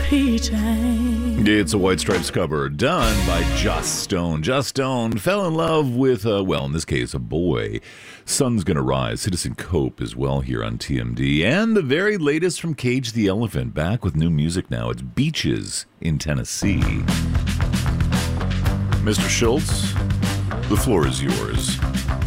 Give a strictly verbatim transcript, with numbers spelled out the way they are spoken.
repeating. It's a White Stripes cover done by Just Stone. Just Stone fell in love with, uh, well, in this case, a boy. Sun's Gonna Rise. Citizen Cope as well here on T M D. And the very latest from Cage the Elephant. Back with new music now. It's Beaches in Tennessee. Mister Schultz, the floor is yours.